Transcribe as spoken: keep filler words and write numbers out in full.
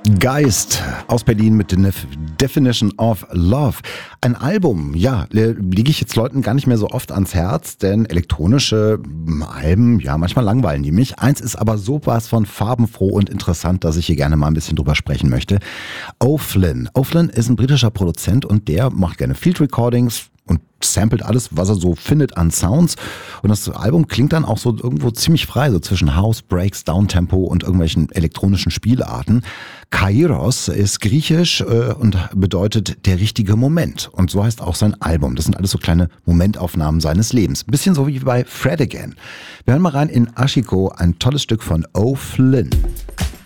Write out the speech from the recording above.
Geist aus Berlin mit der Definition of Love. Ein Album, ja, lege ich jetzt Leuten gar nicht mehr so oft ans Herz, denn elektronische Alben, ja, manchmal langweilen die mich. Eins ist aber sowas von farbenfroh und interessant, dass ich hier gerne mal ein bisschen drüber sprechen möchte. O'Flynn. O'Flynn ist ein britischer Produzent und der macht gerne Field Recordings und samplet alles, was er so findet an Sounds. Und das Album klingt dann auch so irgendwo ziemlich frei, so zwischen House, Breaks, Downtempo und irgendwelchen elektronischen Spielarten. Kairos ist griechisch äh, und bedeutet der richtige Moment. Und so heißt auch sein Album. Das sind alles so kleine Momentaufnahmen seines Lebens. Ein bisschen so wie bei Fred Again. Wir hören mal rein in Ashiko, ein tolles Stück von O'Flynn.